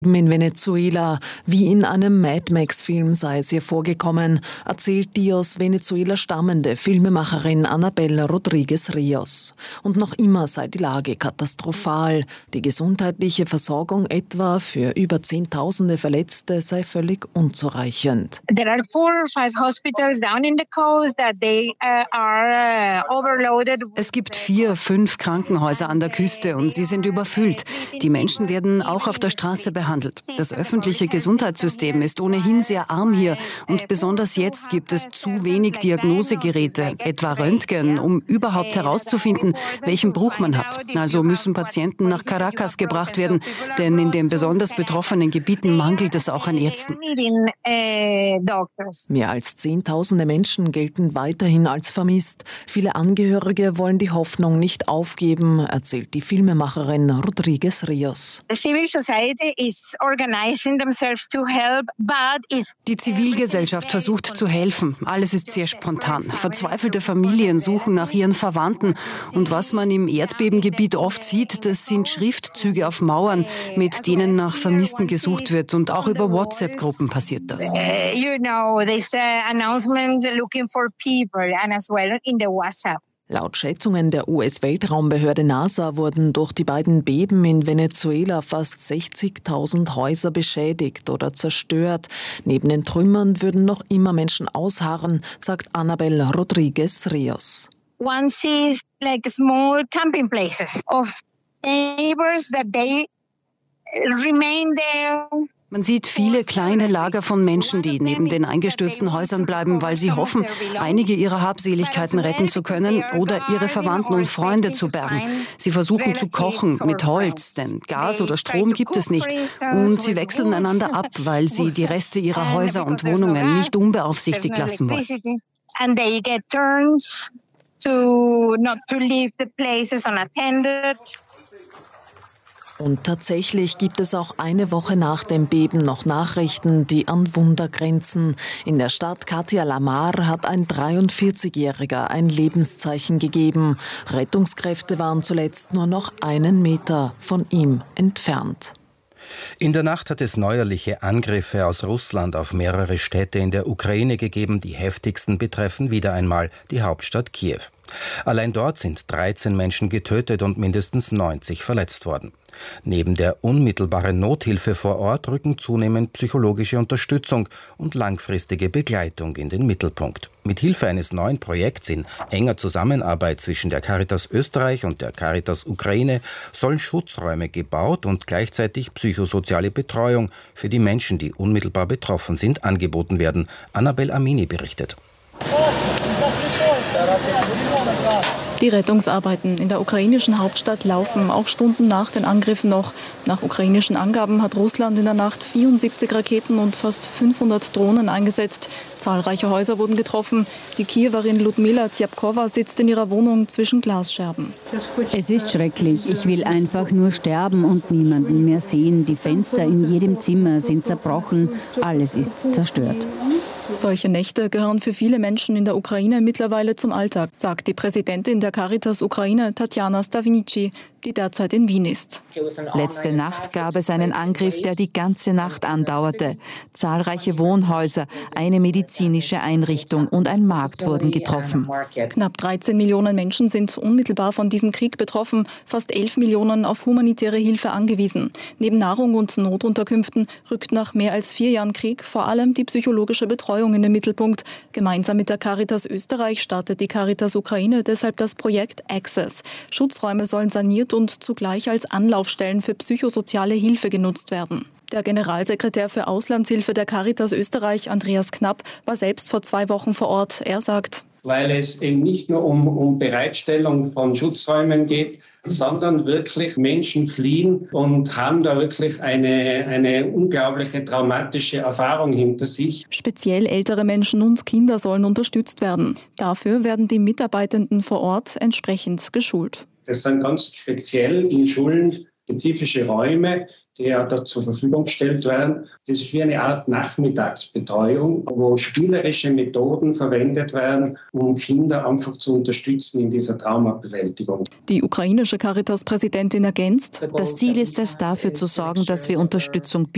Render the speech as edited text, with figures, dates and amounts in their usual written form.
In Venezuela, wie in einem Mad Max-Film sei es ihr vorgekommen, erzählt die aus Venezuela stammende Filmemacherin Anabel Rodriguez Rios. Und noch immer sei die Lage katastrophal. Die gesundheitliche Versorgung etwa für über Zehntausende Verletzte sei völlig unzureichend. There are 4 or 5 hospitals down in the coast that they are overloaded. Es gibt 4, 5 Krankenhäuser an der Küste und sie sind überfüllt. Die Menschen werden auch auf der Straße behandelt. Das öffentliche Gesundheitssystem ist ohnehin sehr arm hier und besonders jetzt gibt es zu wenig Diagnosegeräte, etwa Röntgen, um überhaupt herauszufinden, welchen Bruch man hat. Also müssen Patienten nach Caracas gebracht werden, denn in den besonders betroffenen Gebieten mangelt es auch an Ärzten. Mehr als Zehntausende Menschen gelten weiterhin als vermisst. Viele Angehörige wollen die Hoffnung nicht aufgeben, erzählt die Filmemacherin Rodriguez Rios. Die Zivilgesellschaft versucht zu helfen. Alles ist sehr spontan. Verzweifelte Familien suchen nach ihren Verwandten. Und was man im Erdbebengebiet oft sieht, das sind Schriftzüge auf Mauern, mit denen nach Vermissten gesucht wird. Und auch über WhatsApp-Gruppen passiert das. Laut Schätzungen der US-Weltraumbehörde NASA wurden durch die beiden Beben in Venezuela fast 60.000 Häuser beschädigt oder zerstört. Neben den Trümmern würden noch immer Menschen ausharren, sagt Anabel Rodriguez Rios. One sees like small camping places of neighbors that they remain there. Man sieht viele kleine Lager von Menschen, die neben den eingestürzten Häusern bleiben, weil sie hoffen, einige ihrer Habseligkeiten retten zu können oder ihre Verwandten und Freunde zu bergen. Sie versuchen zu kochen mit Holz, denn Gas oder Strom gibt es nicht. Und sie wechseln einander ab, weil sie die Reste ihrer Häuser und Wohnungen nicht unbeaufsichtigt lassen wollen. And they get turns to not to leave the places unattended. Und tatsächlich gibt es auch eine Woche nach dem Beben noch Nachrichten, die an Wunder grenzen. In der Stadt Katia La Mar hat ein 43-Jähriger ein Lebenszeichen gegeben. Rettungskräfte waren zuletzt nur noch 1 Meter von ihm entfernt. In der Nacht hat es neuerliche Angriffe aus Russland auf mehrere Städte in der Ukraine gegeben. Die heftigsten betreffen wieder einmal die Hauptstadt Kiew. Allein dort sind 13 Menschen getötet und mindestens 90 verletzt worden. Neben der unmittelbaren Nothilfe vor Ort rücken zunehmend psychologische Unterstützung und langfristige Begleitung in den Mittelpunkt. Mit Hilfe eines neuen Projekts in enger Zusammenarbeit zwischen der Caritas Österreich und der Caritas Ukraine sollen Schutzräume gebaut und gleichzeitig psychosoziale Betreuung für die Menschen, die unmittelbar betroffen sind, angeboten werden. Annabel Amini berichtet. Die Rettungsarbeiten in der ukrainischen Hauptstadt laufen auch Stunden nach den Angriffen noch. Nach ukrainischen Angaben hat Russland in der Nacht 74 Raketen und fast 500 Drohnen eingesetzt. Zahlreiche Häuser wurden getroffen. Die Kiewerin Ludmila Zyapkova sitzt in ihrer Wohnung zwischen Glasscherben. Es ist schrecklich. Ich will einfach nur sterben und niemanden mehr sehen. Die Fenster in jedem Zimmer sind zerbrochen. Alles ist zerstört. Solche Nächte gehören für viele Menschen in der Ukraine mittlerweile zum Alltag, sagt die Präsidentin der Caritas Ukraine, Tatjana Stavinici, die derzeit in Wien ist. Letzte Nacht gab es einen Angriff, der die ganze Nacht andauerte. Zahlreiche Wohnhäuser, eine medizinische Einrichtung und ein Markt wurden getroffen. Knapp 13 Millionen Menschen sind unmittelbar von diesem Krieg betroffen, fast 11 Millionen auf humanitäre Hilfe angewiesen. Neben Nahrung und Notunterkünften rückt nach mehr als 4 Jahren Krieg vor allem die psychologische Betreuung in den Mittelpunkt. Gemeinsam mit der Caritas Österreich startet die Caritas Ukraine deshalb das Projekt Access. Schutzräume sollen saniert und zugleich als Anlaufstellen für psychosoziale Hilfe genutzt werden. Der Generalsekretär für Auslandshilfe der Caritas Österreich, Andreas Knapp, war selbst vor 2 Wochen vor Ort. Er sagt: Weil es eben nicht nur um Bereitstellung von Schutzräumen geht, sondern wirklich Menschen fliehen und haben da wirklich eine unglaubliche traumatische Erfahrung hinter sich. Speziell ältere Menschen und Kinder sollen unterstützt werden. Dafür werden die Mitarbeitenden vor Ort entsprechend geschult. Das sind ganz speziell in Schulen spezifische Räume, die ja da zur Verfügung gestellt werden. Das ist wie eine Art Nachmittagsbetreuung, wo spielerische Methoden verwendet werden, um Kinder einfach zu unterstützen in dieser Traumabewältigung. Die ukrainische Caritas-Präsidentin ergänzt: Das Ziel ist es, dafür zu sorgen, dass wir Unterstützung bieten